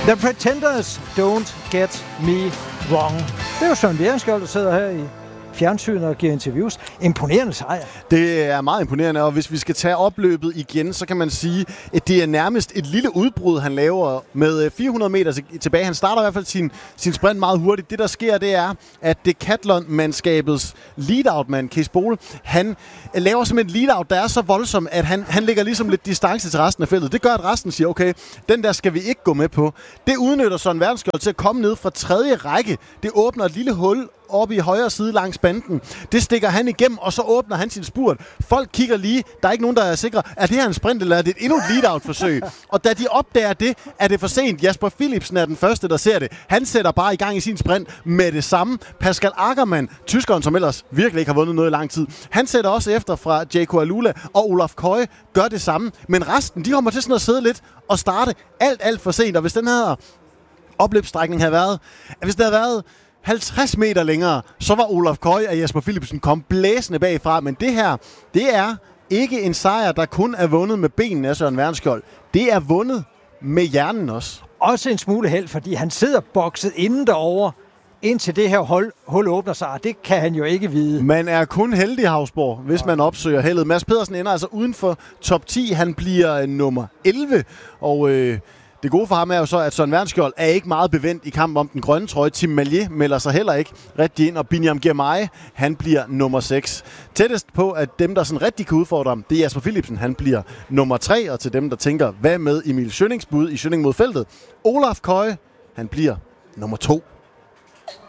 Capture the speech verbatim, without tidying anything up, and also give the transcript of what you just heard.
The Pretenders, Don't Get Me Wrong. Det er jo Søren Værenskjold, der sidder her i fjernsynet og giver interviews. Imponerende sejr. Det er meget imponerende, og hvis vi skal tage opløbet igen, så kan man sige, at det er nærmest et lille udbrud, han laver med fire hundrede meter tilbage. Han starter i hvert fald sin, sin sprint meget hurtigt. Det, der sker, det er, at Decathlon-mandskabets lead-out-mand, Cees Bol, han laver simpelthen et lead-out, der er så voldsom, at han, han lægger ligesom lidt distance til resten af feltet. Det gør, at resten siger, okay, den der skal vi ikke gå med på. Det udnytter Søren Værenskjold til at komme ned fra tredje række. Det åbner et lille hul oppe i højre side langs banden. Det stikker han igennem, og så åbner han sin spurt. Folk kigger lige. Der er ikke nogen, der er sikre. Er det her en sprint, eller er det et endnu et lead-out-forsøg? Og da de opdager det, er det for sent. Jasper Philipsen er den første, der ser det. Han sætter bare i gang i sin sprint med det samme. Pascal Ackermann, tyskeren, som ellers virkelig ikke har vundet noget i lang tid, han sætter også efter fra Jaco Alula, og Olaf Køje gør det samme. Men resten, de kommer til sådan at sidde lidt og starte alt, alt for sent. Og hvis den her opløbsstrækning havde været, hvis det havde været halvtreds meter længere, så var Olaf Køje og Jasper Philipsen kom blæsende bagfra. Men det her, det er ikke en sejr, der kun er vundet med benene af Søren Værenskjold. Det er vundet med hjernen også. Også en smule held, fordi han sidder bokset inden derovre, indtil det her hul, hul åbner sig. Det kan han jo ikke vide. Man er kun heldig, Hausborg, hvis man opsøger heldet. Mads Pedersen ender altså uden for top ti. Han bliver nummer elleve, og øh, det gode for ham er jo så, at Søren Værenskjold er ikke meget bevendt i kampen om den grønne trøje. Tim Mallier melder sig heller ikke rigtig ind, og Binyam Girmay, han bliver nummer seks. Tættest på, at dem, der sådan rigtig kan udfordre ham, det er Jasper Philipsen. Han bliver nummer tre, og til dem, der tænker, hvad med Emil Schønnings bud i Schønning mod feltet? Olaf Køje, han bliver nummer to.